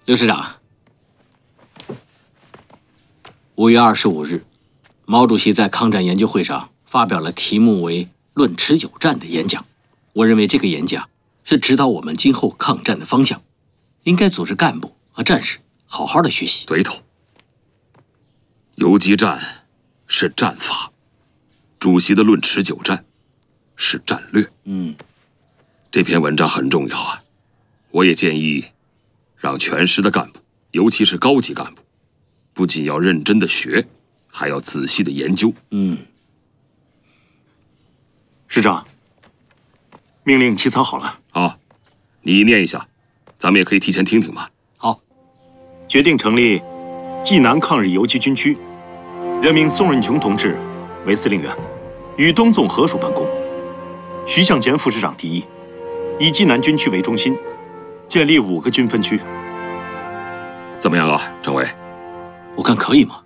刘师长，5月25日，毛主席在抗战研究会上发表了题目为“论持久战”的演讲。我认为这个演讲是指导我们今后抗战的方向，应该组织干部和战士好好的学习。 对头，游击战是战法，主席的“论持久战”是战略。这篇文章很重要啊，我也建议让全师的干部，尤其是高级干部，不仅要认真的学，还要仔细的研究。 师长，命令起草好了。 啊，你念一下，咱们也可以提前听听嘛。 好， 决定成立冀南抗日游击军区，任命宋润琼同志为司令员，与东纵合署办公。徐向前副师长提议，以冀南军区为中心，建立5个军分区。 怎么样啊，政委？ 我看可以吗？